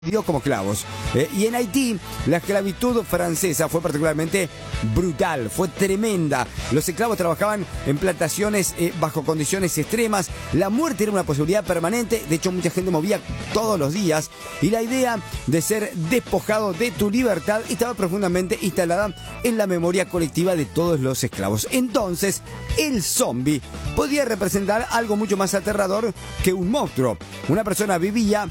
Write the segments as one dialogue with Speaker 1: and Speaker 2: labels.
Speaker 1: como esclavos. Y en Haití, la esclavitud francesa fue particularmente brutal, fue tremenda. Los esclavos trabajaban en plantaciones bajo condiciones extremas. La muerte era una posibilidad permanente. De hecho, mucha gente movía todos los días. Y la idea de ser despojado de tu libertad estaba profundamente instalada en la memoria colectiva de todos los esclavos. Entonces, el zombie podía representar algo mucho más aterrador que un monstruo. Una persona viva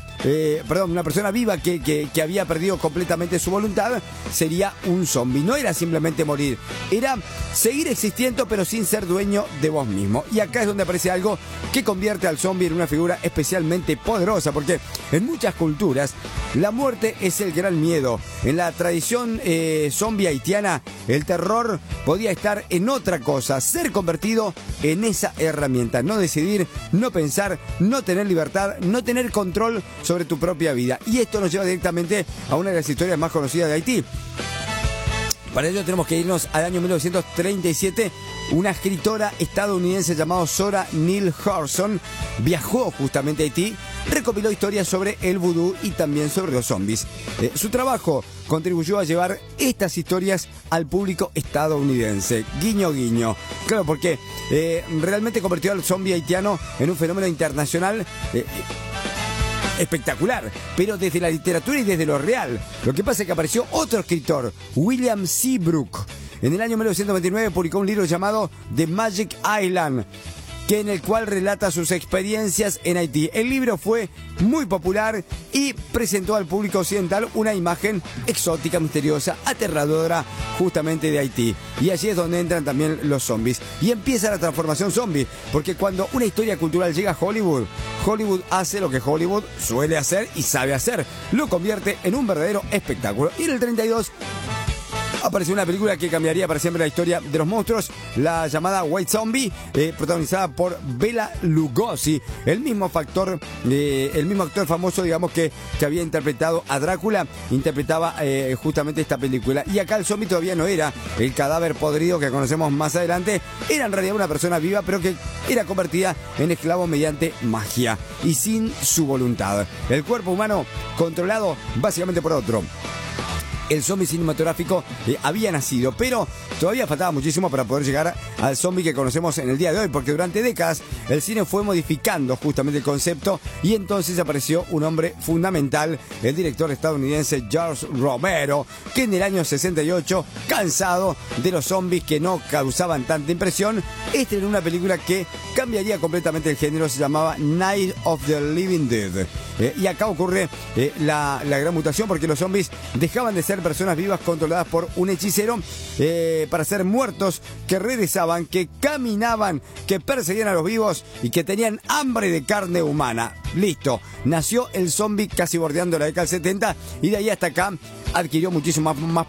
Speaker 1: que había perdido completamente su voluntad sería un zombie. No era simplemente morir, era seguir existiendo pero sin ser dueño de vos mismo. Y acá es donde aparece algo que convierte al zombie en una figura especialmente poderosa, porque en muchas culturas la muerte es el gran miedo. En la tradición zombie haitiana, el terror podía estar en otra cosa, ser convertido en esa herramienta, no decidir, no pensar, no tener libertad, no tener control sobre tu propia vida. Y esto nos lleva directamente a una de las historias más conocidas de Haití. Para ello tenemos que irnos al año 1937. Una escritora estadounidense llamada Zora Neale Hurston viajó justamente a Haití, recopiló historias sobre el vudú y también sobre los zombies. Su trabajo contribuyó a llevar estas historias al público estadounidense. Guiño, guiño. Claro, porque realmente convirtió al zombie haitiano en un fenómeno internacional espectacular, pero desde la literatura y desde lo real. Lo que pasa es que apareció otro escritor, William Seabrook. En el año 1929 publicó un libro llamado The Magic Island, en el cual relata sus experiencias en Haití. El libro fue muy popular y presentó al público occidental una imagen exótica, misteriosa, aterradora, justamente de Haití. Y allí es donde entran también los zombies. Y empieza la transformación zombie, porque cuando una historia cultural llega a Hollywood, Hollywood hace lo que Hollywood suele hacer y sabe hacer. Lo convierte en un verdadero espectáculo. Y en el 32... apareció una película que cambiaría para siempre la historia de los monstruos, la llamada White Zombie, protagonizada por Bela Lugosi, el mismo actor famoso, digamos, que había interpretado a Drácula, interpretaba justamente esta película. Y acá el zombie todavía no era el cadáver podrido que conocemos más adelante, era en realidad una persona viva, pero que era convertida en esclavo mediante magia y sin su voluntad. El cuerpo humano controlado básicamente por otro. El zombie cinematográfico había nacido, pero todavía faltaba muchísimo para poder llegar al zombie que conocemos en el día de hoy, porque durante décadas el cine fue modificando justamente el concepto y entonces apareció un hombre fundamental, el director estadounidense George Romero, que en el año 68, cansado de los zombies que no causaban tanta impresión, estrenó una película que cambiaría completamente el género, se llamaba Night of the Living Dead. Y acá ocurre la gran mutación, porque los zombies dejaban de ser personas vivas controladas por un hechicero para ser muertos que regresaban, que caminaban, que perseguían a los vivos y que tenían hambre de carne humana. Listo, nació el zombie casi bordeando la década del 70 y de ahí hasta acá adquirió mucho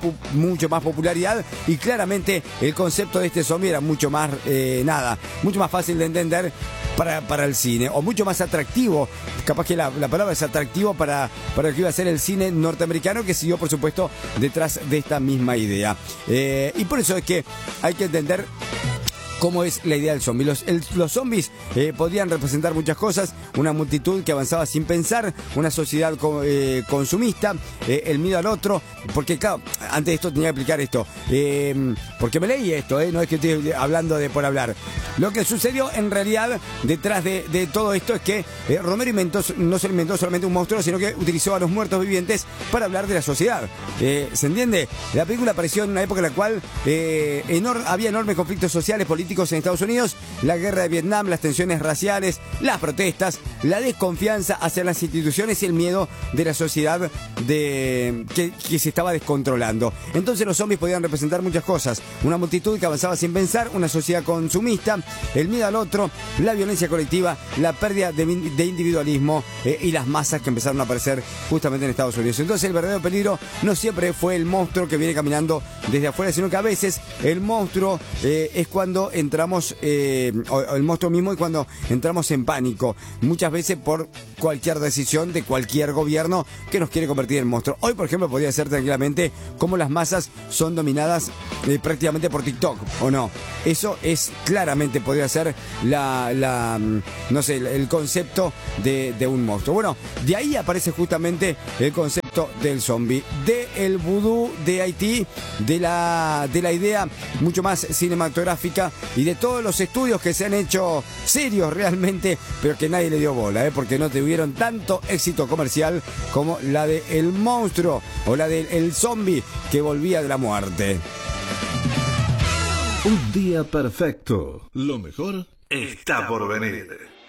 Speaker 1: más popularidad, y claramente el concepto de este zombie era mucho más fácil de entender para el cine, o mucho más atractivo. Capaz que la palabra es atractivo para lo que iba a ser el cine norteamericano, que siguió por supuesto detrás de esta misma idea. Y por eso es que hay que entender cómo es la idea del zombie. Los zombies podrían representar muchas cosas: una multitud que avanzaba sin pensar, una sociedad consumista, el miedo al otro, porque claro, antes de esto tenía que explicar esto, porque me leí esto, no es que estoy hablando por hablar. Lo que sucedió en realidad detrás de todo esto es que Romero no se inventó solamente un monstruo, sino que utilizó a los muertos vivientes para hablar de la sociedad. ¿Se entiende? La película apareció en una época en la cual había enormes conflictos sociales, políticos en Estados Unidos, la guerra de Vietnam, las tensiones raciales, las protestas, la desconfianza hacia las instituciones y el miedo de la sociedad que se estaba descontrolando. Entonces los zombies podían representar muchas cosas: una multitud que avanzaba sin pensar, una sociedad consumista, el miedo al otro, la violencia colectiva, la pérdida de individualismo y las masas que empezaron a aparecer justamente en Estados Unidos. Entonces el verdadero peligro no siempre fue el monstruo que viene caminando desde afuera, sino que a veces el monstruo es cuando entramos, o el monstruo mismo, y cuando entramos en pánico, muchas veces por cualquier decisión de cualquier gobierno que nos quiere convertir en monstruo. Hoy, por ejemplo, podría ser tranquilamente cómo las masas son dominadas prácticamente por TikTok, ¿o no? Eso es claramente, podría ser no sé, el concepto de un monstruo. Bueno, de ahí aparece justamente el concepto del zombie, del vudú de Haití, de la idea mucho más cinematográfica y de todos los estudios que se han hecho serios realmente, pero que nadie le dio bola, porque no tuvieron tanto éxito comercial como la de El Monstruo o la de El Zombie que volvía de la muerte.
Speaker 2: Un día perfecto. Lo mejor está por venir.